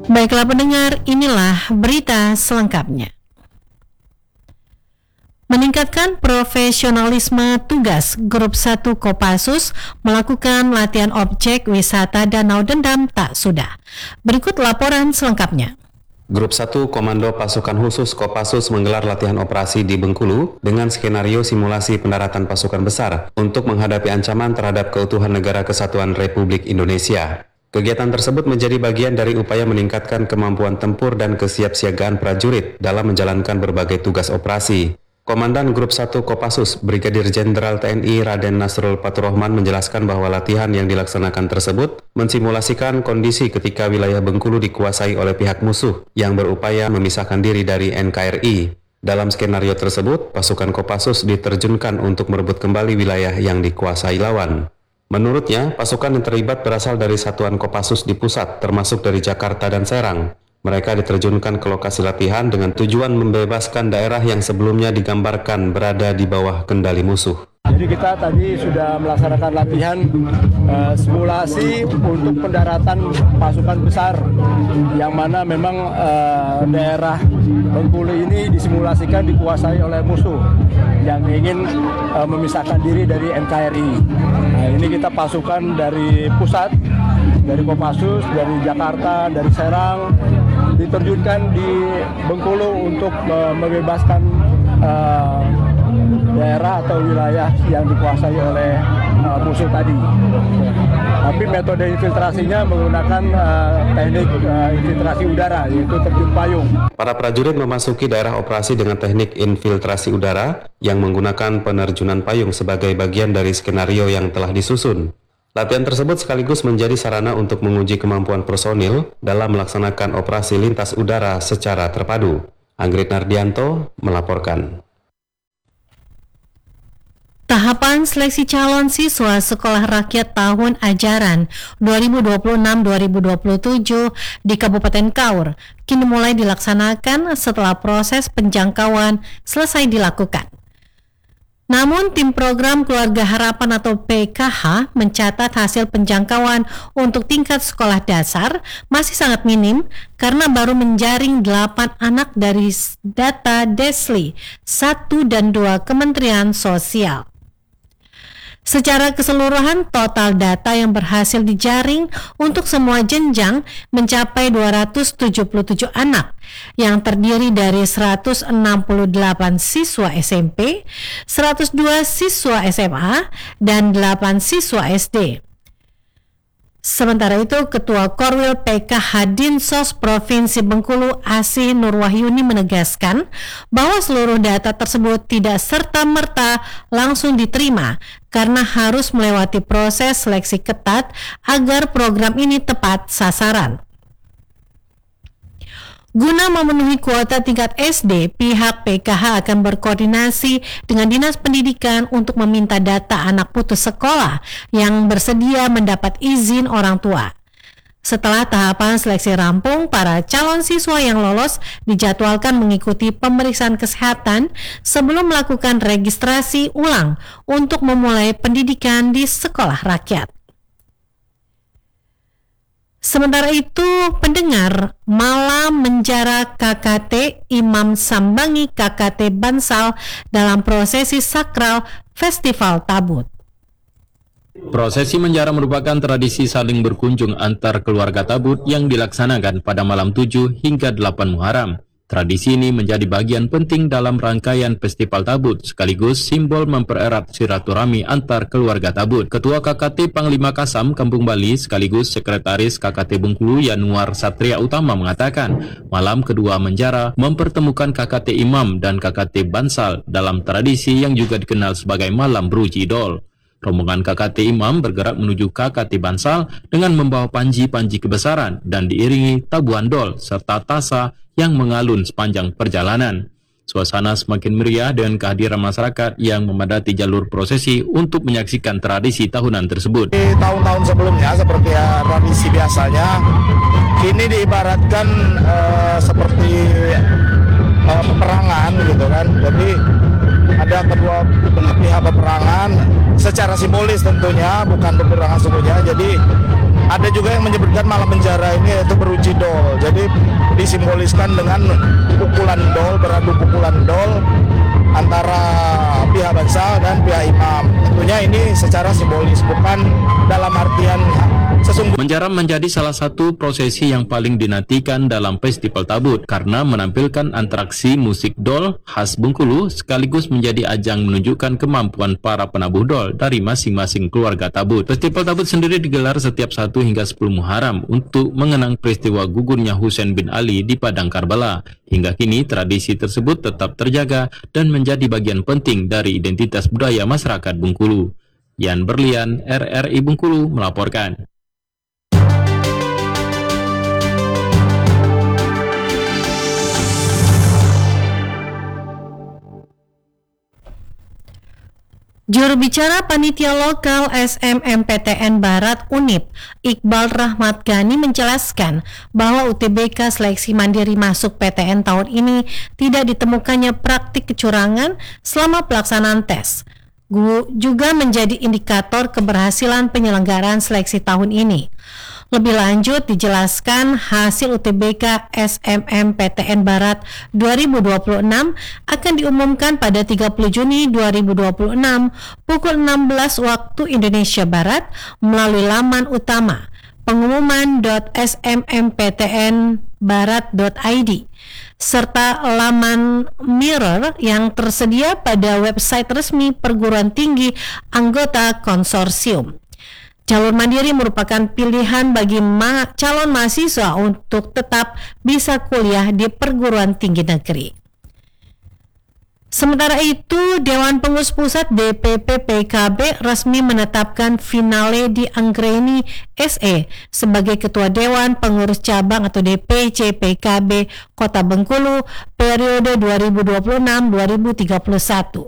Baiklah pendengar, inilah berita selengkapnya. Meningkatkan profesionalisme tugas, Grup 1 Kopassus melakukan latihan objek wisata Danau Dendam tak sudah. Berikut laporan selengkapnya. Grup 1 Komando Pasukan Khusus Kopassus menggelar latihan operasi di Bengkulu dengan skenario simulasi pendaratan pasukan besar untuk menghadapi ancaman terhadap keutuhan Negara Kesatuan Republik Indonesia. Kegiatan tersebut menjadi bagian dari upaya meningkatkan kemampuan tempur dan kesiapsiagaan prajurit dalam menjalankan berbagai tugas operasi. Komandan Grup 1 Kopassus, Brigadir Jenderal TNI Raden Nasrul Paturohman menjelaskan bahwa latihan yang dilaksanakan tersebut mensimulasikan kondisi ketika wilayah Bengkulu dikuasai oleh pihak musuh yang berupaya memisahkan diri dari NKRI. Dalam skenario tersebut, pasukan Kopassus diterjunkan untuk merebut kembali wilayah yang dikuasai lawan. Menurutnya, pasukan yang terlibat berasal dari satuan Kopassus di pusat, termasuk dari Jakarta dan Serang. Mereka diterjunkan ke lokasi latihan dengan tujuan membebaskan daerah yang sebelumnya digambarkan berada di bawah kendali musuh. Jadi kita tadi sudah melaksanakan latihan simulasi untuk pendaratan pasukan besar, yang mana memang daerah Bengkulu ini disimulasikan dikuasai oleh musuh yang ingin memisahkan diri dari NKRI. Nah, ini kita pasukan dari pusat, dari Kopassus, dari Jakarta, dari Serang, diterjunkan di Bengkulu untuk membebaskan daerah atau wilayah yang dikuasai oleh musuh tadi. Tapi metode infiltrasinya menggunakan teknik infiltrasi udara, yaitu terjun payung. Para prajurit memasuki daerah operasi dengan teknik infiltrasi udara yang menggunakan penerjunan payung sebagai bagian dari skenario yang telah disusun. Latihan tersebut sekaligus menjadi sarana untuk menguji kemampuan personil dalam melaksanakan operasi lintas udara secara terpadu. Anggrit Nardianto melaporkan. Tahapan seleksi calon siswa Sekolah Rakyat tahun ajaran 2026-2027 di Kabupaten Kaur kini mulai dilaksanakan setelah proses penjangkauan selesai dilakukan. Namun, tim program Keluarga Harapan atau PKH mencatat hasil penjangkauan untuk tingkat sekolah dasar masih sangat minim karena baru menjaring 8 anak dari data Desli 1 dan 2 Kementerian Sosial. Secara keseluruhan, total data yang berhasil dijaring untuk semua jenjang mencapai 277 anak, yang terdiri dari 168 siswa SMP, 102 siswa SMA, dan 8 siswa SD. Sementara itu, Ketua Korwil PKH Dinsos Provinsi Bengkulu Asih Nurwahyuni menegaskan bahwa seluruh data tersebut tidak serta-merta langsung diterima karena harus melewati proses seleksi ketat agar program ini tepat sasaran. Guna memenuhi kuota tingkat SD, pihak PKH akan berkoordinasi dengan Dinas Pendidikan untuk meminta data anak putus sekolah yang bersedia mendapat izin orang tua. Setelah tahapan seleksi rampung, para calon siswa yang lolos dijadwalkan mengikuti pemeriksaan kesehatan sebelum melakukan registrasi ulang untuk memulai pendidikan di sekolah rakyat. Sementara itu, pendengar, malam menjara KKT Imam Sambangi KKT Bansal dalam prosesi sakral Festival Tabut. Prosesi menjara merupakan tradisi saling berkunjung antar keluarga Tabut yang dilaksanakan pada malam 7 hingga 8 Muharram. Tradisi ini menjadi bagian penting dalam rangkaian Festival Tabut, sekaligus simbol mempererat silaturahmi antar keluarga Tabut. Ketua KKT Panglima Kasam Kampung Bali sekaligus Sekretaris KKT Bengkulu Yanuar Satria Utama mengatakan, malam kedua menjara mempertemukan KKT Imam dan KKT Bansal dalam tradisi yang juga dikenal sebagai Malam Beruji Idol. Rombongan KKT Imam bergerak menuju KKT Bansal dengan membawa panji-panji kebesaran dan diiringi tabuhan dol serta tasa yang mengalun sepanjang perjalanan. Suasana semakin meriah dengan kehadiran masyarakat yang memadati jalur prosesi untuk menyaksikan tradisi tahunan tersebut. Di tahun-tahun sebelumnya seperti tradisi biasanya, kini diibaratkan seperti peperangan gitu kan. Jadi ada kedua pihak peperangan secara simbolis tentunya, bukan peperangan sesungguhnya. Jadi Ada juga yang menyebutkan malam penjara ini yaitu beruji dol. Jadi disimboliskan dengan pukulan dol, beradu pukulan dol antara pihak Bansa dan pihak imam. Tentunya ini secara simbolis, bukan dalam artian sesungguhnya. Menjaram menjadi salah satu prosesi yang paling dinantikan dalam Festival Tabut karena menampilkan atraksi musik dol khas Bengkulu sekaligus menjadi ajang menunjukkan kemampuan para penabuh dol dari masing-masing keluarga Tabut. Festival Tabut sendiri digelar setiap 1 hingga 10 Muharram untuk mengenang peristiwa gugurnya Husain bin Ali di Padang Karbala. Hingga kini tradisi tersebut tetap terjaga dan menjadi bagian penting dari identitas budaya masyarakat Bengkulu. Yan Berlian, RRI Bengkulu melaporkan. Juru bicara Panitia Lokal SMMPTN Barat UNIP, Iqbal Rahmat Ghani menjelaskan bahwa UTBK seleksi mandiri masuk PTN tahun ini tidak ditemukannya praktik kecurangan selama pelaksanaan tes. Juga menjadi indikator keberhasilan penyelenggaraan seleksi tahun ini. Lebih lanjut dijelaskan hasil UTBK SMMPTN Barat 2026 akan diumumkan pada 30 Juni 2026 pukul 16 waktu Indonesia Barat melalui laman utama pengumuman.smmptnbarat.id serta laman mirror yang tersedia pada website resmi perguruan tinggi anggota konsorsium. Jalur mandiri merupakan pilihan bagi calon mahasiswa untuk tetap bisa kuliah di perguruan tinggi negeri. Sementara itu, Dewan Pengurus Pusat DPP PKB resmi menetapkan Finale Di Anggreni SE sebagai Ketua Dewan Pengurus Cabang atau DPC PKB Kota Bengkulu periode 2026-2031.